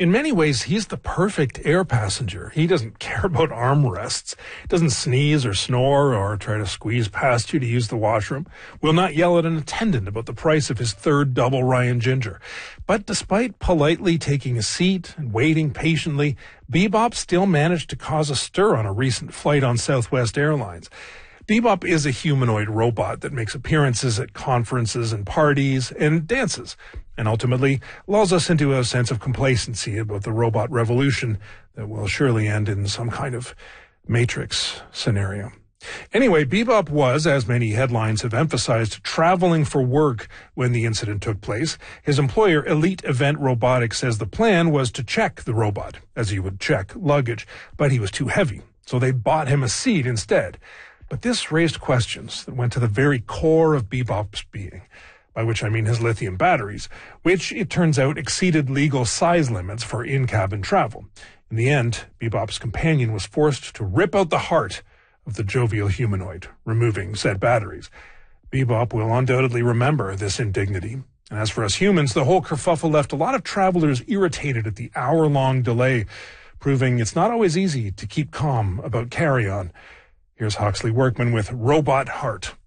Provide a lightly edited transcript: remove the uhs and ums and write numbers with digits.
In many ways, he's the perfect air passenger. He doesn't care about armrests, doesn't sneeze or snore or try to squeeze past you to use the washroom, will not yell at an attendant about the price of his third double Ryan Ginger. But despite politely taking a seat and waiting patiently, Bebop still managed to cause a stir on a recent flight on Southwest Airlines. Bebop is a humanoid robot that makes appearances at conferences and parties and dances, and ultimately lulls us into a sense of complacency about the robot revolution that will surely end in some kind of Matrix scenario. Anyway, Bebop was, as many headlines have emphasized, traveling for work when the incident took place. His employer, Elite Event Robotics, says the plan was to check the robot, as he would check luggage, but he was too heavy, so they bought him a seat instead. But this raised questions that went to the very core of Bebop's being, by which I mean his lithium batteries, which, it turns out, exceeded legal size limits for in-cabin travel. In the end, Bebop's companion was forced to rip out the heart of the jovial humanoid, removing said batteries. Bebop will undoubtedly remember this indignity. And as for us humans, the whole kerfuffle left a lot of travelers irritated at the hour-long delay, proving it's not always easy to keep calm about carry-on. Here's Hawksley Workman with Robot Heart.